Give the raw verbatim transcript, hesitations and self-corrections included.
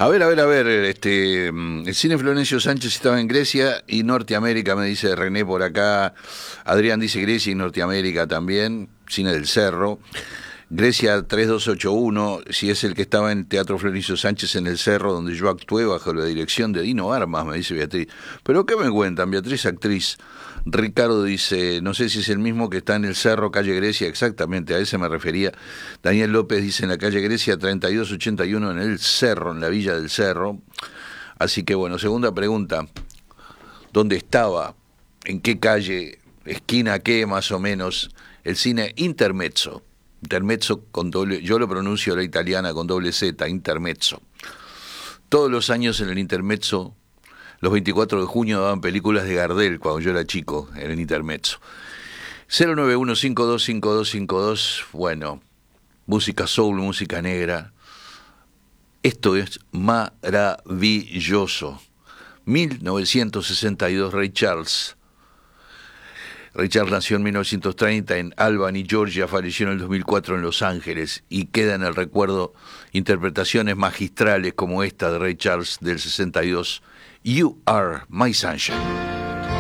A ver, a ver, a ver, este, el cine Florencio Sánchez estaba en Grecia y Norteamérica, me dice René por acá. Adrián dice Grecia y Norteamérica también, cine del Cerro. Grecia tres dos ocho uno, si es el que estaba en Teatro Florencio Sánchez en el Cerro, donde yo actué bajo la dirección de Dino Armas, me dice Beatriz. ¿Pero qué me cuentan? Beatriz, actriz. Ricardo dice, no sé si es el mismo que está en el Cerro, calle Grecia, exactamente, a ese me refería. Daniel López dice, en la calle Grecia treinta y dos ochenta y uno, en el Cerro, en la Villa del Cerro. Así que bueno, segunda pregunta, ¿dónde estaba? ¿En qué calle? ¿Esquina qué, más o menos? El cine Intermezzo. Intermezzo con doble, yo lo pronuncio a la italiana con doble Z, Intermezzo. Todos los años en el Intermezzo, los veinticuatro de junio daban películas de Gardel cuando yo era chico, en el Intermezzo. cero nueve uno cinco dos cinco dos cinco dos, bueno, música soul, música negra. Esto es maravilloso. mil novecientos sesenta y dos, Ray Charles. Ray Charles nació en mil novecientos treinta en Albany, Georgia, falleció en el dos mil cuatro en Los Ángeles y queda en el recuerdo interpretaciones magistrales como esta de Ray Charles del sesenta y dos, You Are My Sunshine.